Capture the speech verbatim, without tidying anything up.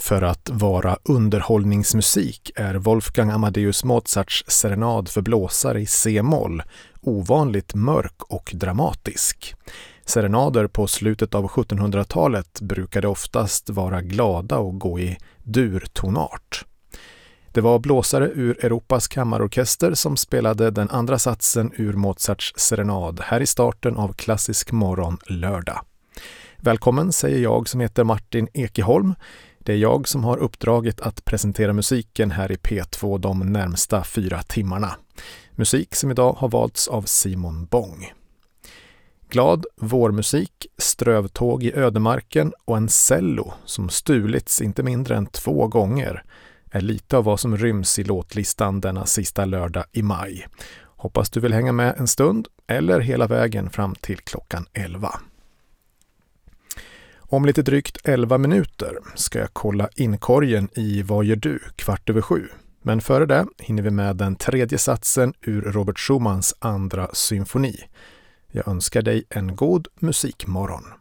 För att vara underhållningsmusik är Wolfgang Amadeus Mozarts serenad för blåsare i C-moll ovanligt mörk och dramatisk. Serenader på slutet av sjuttonhundratalet brukade oftast vara glada och gå i durtonart. Det var blåsare ur Europas kammarorkester som spelade den andra satsen ur Mozarts serenad här i starten av Klassisk morgon lördag. Välkommen säger jag som heter Martin Ekeholm. Det är jag som har uppdraget att presentera musiken här i P två de närmsta fyra timmarna. Musik som idag har valts av Simon Bång. Glad vårmusik, strövtåg i ödemarken och en cello som stulits inte mindre än två gånger är lite av vad som ryms i låtlistan denna sista lördag i maj. Hoppas du vill hänga med en stund eller hela vägen fram till klockan elva. Om lite drygt elva minuter ska jag kolla inkorgen i Vad gör du? Kvart över sju. Men före det hinner vi med den tredje satsen ur Robert Schumanns andra symfoni. Jag önskar dig en god musikmorgon.